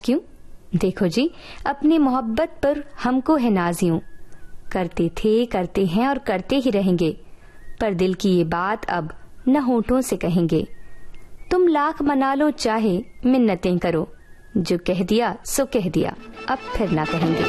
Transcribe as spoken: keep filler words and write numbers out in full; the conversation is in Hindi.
क्यों? देखो जी, अपनी मोहब्बत पर हमको है नाज़ यूं। करते थे, करते हैं और करते ही रहेंगे, पर दिल की ये बात अब न होठों से कहेंगे। तुम लाख मना लो चाहे मिन्नतें करो, जो कह दिया सो कह दिया, अब फिर ना कहेंगे।